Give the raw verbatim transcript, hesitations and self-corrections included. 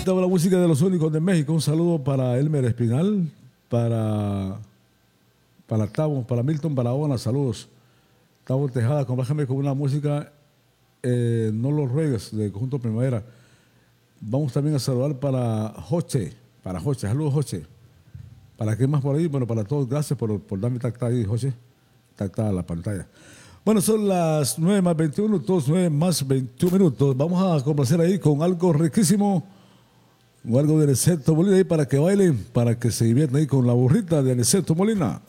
estaba la música de los únicos de México. Un saludo para Elmer Espinal, para, para Tavo, para Milton Barahona, saludos. Tavo Tejada, complájame con una música, eh, No los ruegues, de Conjunto Primavera. Vamos también a saludar para Joche, para Joche, saludos Joche. ¿Para qué más por ahí? Bueno, para todos, gracias por, por darme tacta ahí, Joche. Tacta a la pantalla. Bueno, son las nueve más veintiuno, todos nueve más veintiún minutos. Vamos a complacer ahí con algo riquísimo, con algo de Aniceto Molina ahí para que bailen, para que se diviertan ahí con la burrita de Aniceto Molina.